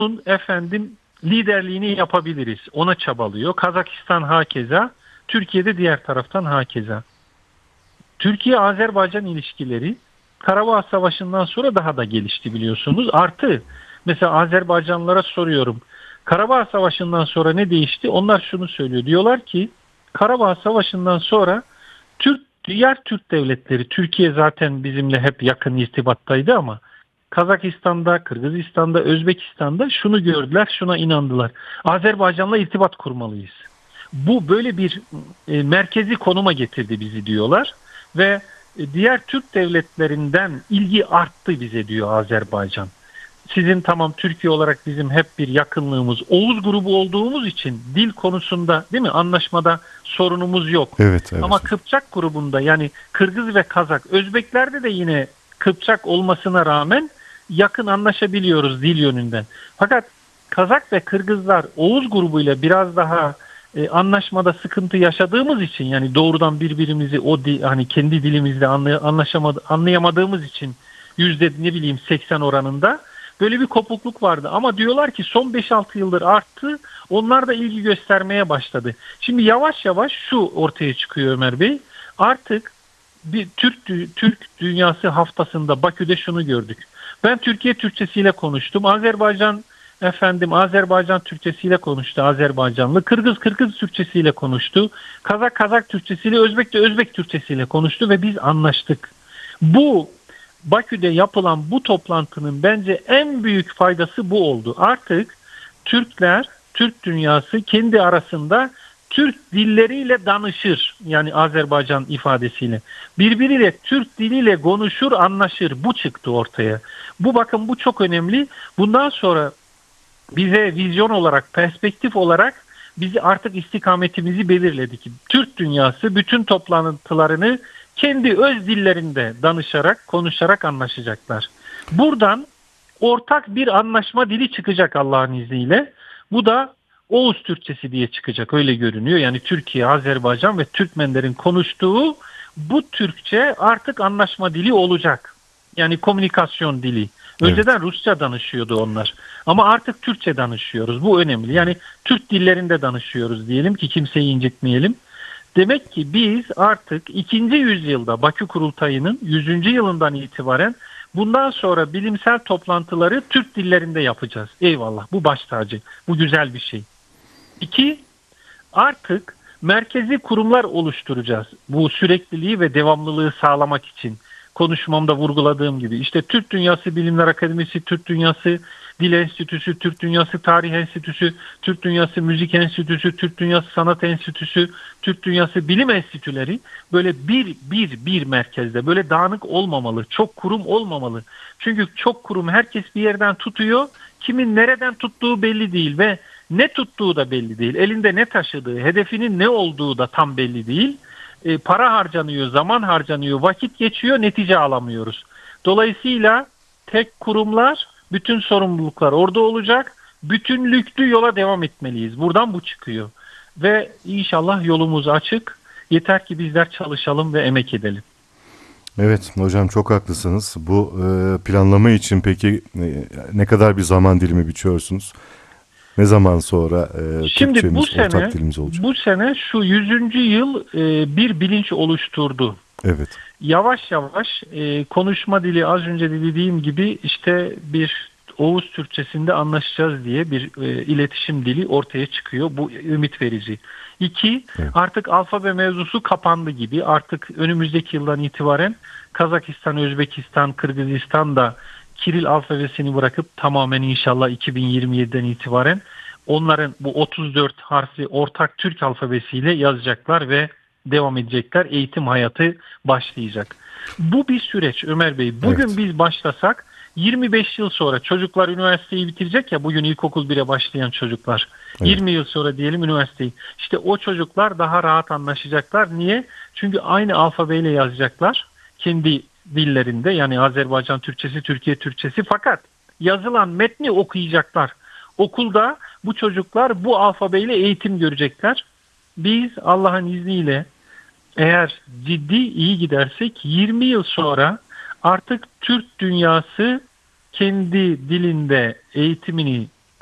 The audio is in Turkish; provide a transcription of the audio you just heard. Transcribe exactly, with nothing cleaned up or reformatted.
bunun efendim liderliğini yapabiliriz. Ona çabalıyor. Kazakistan hakeza, Türkiye'de diğer taraftan hakeza. Türkiye-Azerbaycan ilişkileri Karabağ Savaşı'ndan sonra daha da gelişti biliyorsunuz. Artı mesela Azerbaycanlılara soruyorum. Karabağ Savaşı'ndan sonra ne değişti? Onlar şunu söylüyor. Diyorlar ki Karabağ Savaşı'ndan sonra Türk diğer Türk devletleri, Türkiye zaten bizimle hep yakın irtibattaydı ama Kazakistan'da, Kırgızistan'da, Özbekistan'da şunu gördüler, şuna inandılar. Azerbaycan'la irtibat kurmalıyız. Bu böyle bir e, merkezi konuma getirdi bizi diyorlar ve e, diğer Türk devletlerinden ilgi arttı bize diyor Azerbaycan. Sizin tamam Türkiye olarak bizim hep bir yakınlığımız, Oğuz grubu olduğumuz için dil konusunda değil mi anlaşmada sorunumuz yok. Evet, evet. Ama Kıpçak grubunda yani Kırgız ve Kazak, Özbeklerde de yine Kıpçak olmasına rağmen yakın anlaşabiliyoruz dil yönünden. Fakat Kazak ve Kırgızlar Oğuz grubuyla biraz daha e, anlaşmada sıkıntı yaşadığımız için yani doğrudan birbirimizi o di, hani kendi dilimizde anlay anlaşamadı anlayamadığımız için yüzde ne bileyim seksen oranında böyle bir kopukluk vardı. Ama diyorlar ki son beş altı yıldır arttı. Onlar da ilgi göstermeye başladı. Şimdi yavaş yavaş şu ortaya çıkıyor Ömer Bey. Artık bir Türk Türk Dünyası haftasında Bakü'de şunu gördük. Ben Türkiye Türkçesiyle konuştum. Azerbaycan efendim Azerbaycan Türkçesiyle konuştu Azerbaycanlı. Kırgız Kırgız Türkçesiyle konuştu. Kazak Kazak Türkçesiyle, Özbek de Özbek Türkçesiyle konuştu ve biz anlaştık. Bu Bakü'de yapılan bu toplantının bence en büyük faydası bu oldu. Artık Türkler, Türk dünyası kendi arasında Türk dilleriyle danışır. Yani Azerbaycan ifadesiyle. Birbiriyle Türk diliyle konuşur, anlaşır. Bu çıktı ortaya. Bu bakın bu çok önemli. Bundan sonra bize vizyon olarak, perspektif olarak bizi artık istikametimizi belirledik. Türk dünyası bütün toplantılarını kendi öz dillerinde danışarak, konuşarak anlaşacaklar. Buradan ortak bir anlaşma dili çıkacak Allah'ın izniyle. Bu da Oğuz Türkçesi diye çıkacak öyle görünüyor. Yani Türkiye, Azerbaycan ve Türkmenlerin konuştuğu bu Türkçe artık anlaşma dili olacak. Yani komünikasyon dili. Önceden evet. Rusça danışıyordu onlar. Ama artık Türkçe danışıyoruz. Bu önemli. Yani Türk dillerinde danışıyoruz diyelim ki kimseyi incitmeyelim. Demek ki biz artık ikinci yüzyılda Bakü Kurultayı'nın yüzüncü yılından itibaren bundan sonra bilimsel toplantıları Türk dillerinde yapacağız. Eyvallah bu baş tacı. Bu güzel bir şey. İki, artık merkezi kurumlar oluşturacağız. Bu sürekliliği ve devamlılığı sağlamak için. Konuşmamda vurguladığım gibi işte Türk Dünyası Bilimler Akademisi, Türk Dünyası Dil Enstitüsü, Türk Dünyası Tarih Enstitüsü, Türk Dünyası Müzik Enstitüsü, Türk Dünyası Sanat Enstitüsü, Türk Dünyası Bilim Enstitüleri böyle bir bir bir merkezde böyle dağınık olmamalı, çok kurum olmamalı. Çünkü çok kurum herkes bir yerden tutuyor, kimin nereden tuttuğu belli değil ve ne tuttuğu da belli değil. Elinde ne taşıdığı, hedefinin ne olduğu da tam belli değil. E, para harcanıyor, zaman harcanıyor, vakit geçiyor, netice alamıyoruz. Dolayısıyla tek kurumlar, bütün sorumluluklar orada olacak. Bütünlüklü yola devam etmeliyiz. Buradan bu çıkıyor. Ve inşallah yolumuz açık. Yeter ki bizler çalışalım ve emek edelim. Evet hocam çok haklısınız. Bu e, planlama için peki e, ne kadar bir zaman dilimi biçiyorsunuz? Ne zaman sonra e, Şimdi Türkçemiz, bu sene, ortak dilimiz olacak? Bu sene şu yüzüncü yıl e, bir bilinç oluşturdu. Evet. Yavaş yavaş e, konuşma dili az önce dediğim gibi işte bir Oğuz Türkçesinde anlaşacağız diye bir e, iletişim dili ortaya çıkıyor. Bu ümit verici. İki, evet. Artık alfabe mevzusu kapandı gibi. Artık önümüzdeki yıldan itibaren Kazakistan, Özbekistan, Kırgızistan da Kiril alfabesini bırakıp tamamen inşallah iki bin yirmi yediden itibaren onların bu otuz dört harfli ortak Türk alfabesiyle yazacaklar ve devam edecekler. Eğitim hayatı başlayacak. Bu bir süreç Ömer Bey. Bugün evet. Biz başlasak yirmi beş yıl sonra çocuklar üniversiteyi bitirecek ya bugün ilkokul bire başlayan çocuklar. Evet. yirmi yıl sonra diyelim üniversiteyi. İşte o çocuklar daha rahat anlaşacaklar. Niye? Çünkü aynı alfabeyle yazacaklar. Kendi dillerinde yani Azerbaycan Türkçesi, Türkiye Türkçesi fakat yazılan metni okuyacaklar. Okulda bu çocuklar bu alfabeyle eğitim görecekler. Biz Allah'ın izniyle eğer ciddi iyi gidersek yirmi yıl sonra artık Türk dünyası kendi dilinde eğitimini